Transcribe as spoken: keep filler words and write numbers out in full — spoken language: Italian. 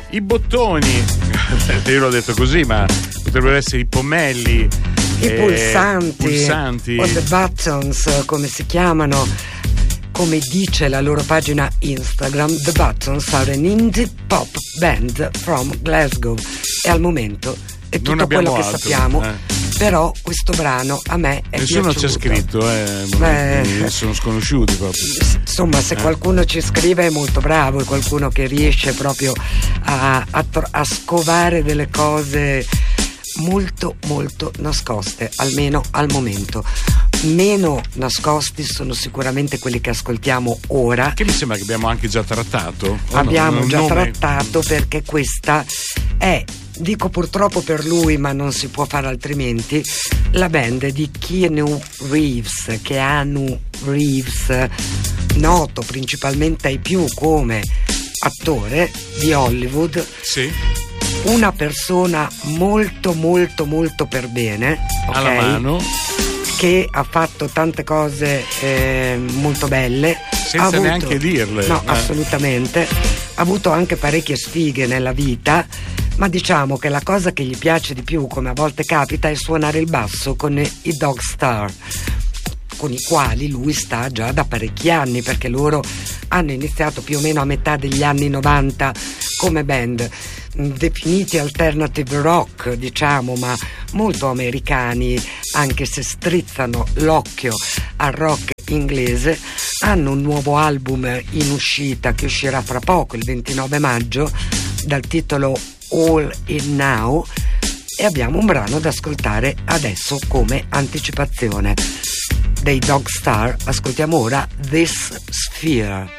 i bottoni, io l'ho detto così, ma potrebbero essere i pomelli, i eh, pulsanti, pulsanti o the buttons, come si chiamano. Come dice la loro pagina Instagram, The Buttons are an indie pop band from Glasgow, e al momento è tutto quello che altro, sappiamo. eh. Però questo brano a me è nessuno piaciuto. c'è scritto, eh, Beh, sono sconosciuti proprio. Insomma, se eh. qualcuno ci scrive è molto bravo, è qualcuno che riesce proprio a, a, a scovare delle cose molto molto nascoste, almeno al momento. Meno nascosti sono sicuramente quelli che ascoltiamo ora, che mi sembra che abbiamo anche già trattato. abbiamo no, già nome... trattato, perché questa è, dico purtroppo per lui ma non si può fare altrimenti, la band di Keanu Reeves, Keanu Reeves, noto principalmente ai più come attore di Hollywood. Sì. Una persona molto molto molto per bene, alla okay? mano, che ha fatto tante cose eh, molto belle, senza ha avuto, neanche dirle. No, eh. assolutamente. Ha avuto anche parecchie sfighe nella vita, ma diciamo che la cosa che gli piace di più, come a volte capita, è suonare il basso con i Dog Star, con i quali lui sta già da parecchi anni, perché loro hanno iniziato più o meno a metà degli anni novanta come band, definiti alternative rock, diciamo, ma molto americani, anche se strizzano l'occhio al rock inglese. Hanno un nuovo album in uscita che uscirà fra poco, il ventinove maggio, dal titolo All In Now, e abbiamo un brano da ascoltare adesso come anticipazione dei Dog Star. Ascoltiamo ora This Sphere.